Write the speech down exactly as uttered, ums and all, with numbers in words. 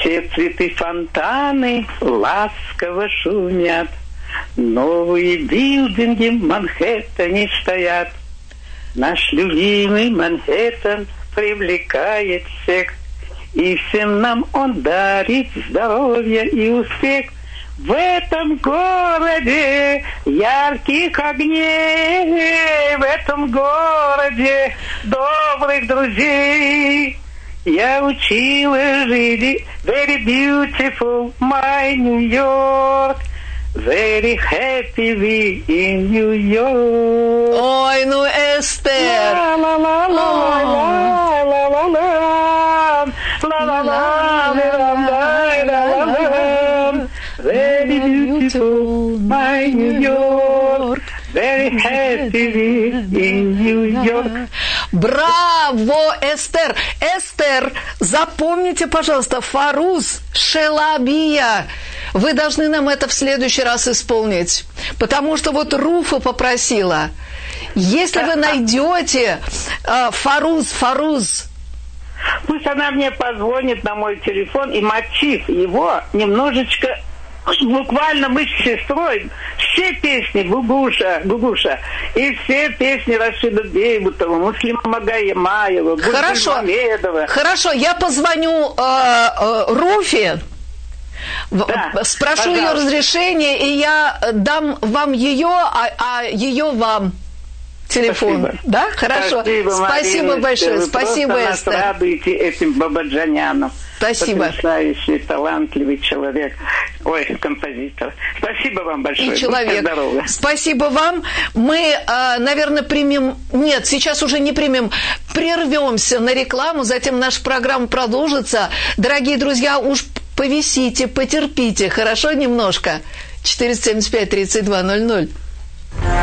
Все цветы фонтаны ласково шумят. Новые билдинги в Манхэттене стоят. Наш любимый Манхэттен привлекает всех. И всем нам он дарит здоровье и успех. В этом городе ярких огней, в этом городе добрых друзей. Я учила жить, very beautiful, my New York. Very happy we in New York. Ой, ну, Эстер. Ла-ла-ла-ла-ла-ла-ла-ла. Ла-ла-ла-ла-ла-ла-ла. Very beautiful, my New York. Very happy we in New York. Браво, Эстер! Эстер, запомните, пожалуйста, Фаруз Шелабия. Вы должны нам это в следующий раз исполнить. Потому что вот Руфа попросила. Если вы найдете э, Фаруз, Фаруз... Пусть она мне позвонит на мой телефон, и мотив его немножечко... Буквально мы с сестрой все песни Гугуша, Гугуша и все песни Рашида Бейбутова, Муслима Магомаева, Хорошо, Мамедова. Хорошо, я позвоню э, э, Руфе, да, спрошу пожалуйста. ее разрешение, и я дам вам ее, а, а ее вам. Телефон. Спасибо. Да? Хорошо. Спасибо, Спасибо Марина, большое. вы Спасибо, просто Эстер. нас радуете этим бабаджаняном. Спасибо. Потрясающий, талантливый человек. Ой, композитор. Спасибо вам большое. И человек. Будьте здоровы. Спасибо вам. Мы, наверное, примем... Нет, сейчас уже не примем. Прервемся на рекламу, затем наша программа продолжится. Дорогие друзья, уж повисите, потерпите. Хорошо немножко? четыреста семьдесят пять тридцать два ноль ноль.